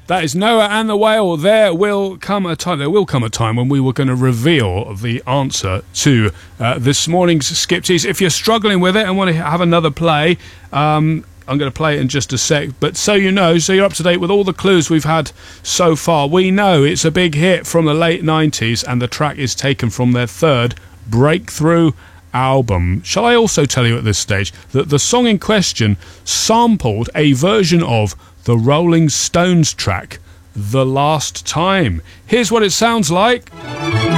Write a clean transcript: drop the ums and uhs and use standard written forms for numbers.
That is Noah and the Whale. There will come a time when we were going to reveal the answer to this morning's Skipsies. If you're struggling with it and want to have another play, I'm going to play it in just a sec. But so you're up to date with all the clues we've had so far. We know it's a big hit from the late 90s, and the track is taken from their third breakthrough album. Shall I also tell you at this stage that the song in question sampled a version of the Rolling Stones track, The Last Time? Here's what it sounds like.